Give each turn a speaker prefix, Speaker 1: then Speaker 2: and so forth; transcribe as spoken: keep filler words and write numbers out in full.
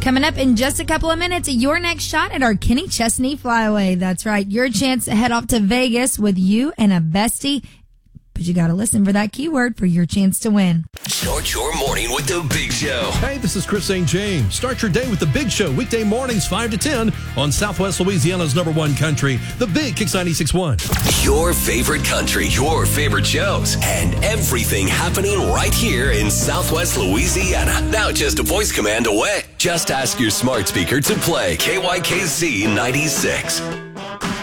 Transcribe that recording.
Speaker 1: Coming up in just a couple of minutes, your next shot at our Kenny Chesney Flyaway. That's right, your chance to head off to Vegas with you and a bestie. But you got to listen for that keyword for your chance to win.
Speaker 2: Start your morning with the Big Show.
Speaker 3: Hey, this is Chris Saint James. Start your day with the Big Show, weekday mornings five to ten on Southwest Louisiana's number one country, the Big Kix ninety-six point one.
Speaker 2: Your favorite country, your favorite shows, and everything happening right here in Southwest Louisiana. Now just a voice command away. Just ask your smart speaker to play K Y K Z ninety-six.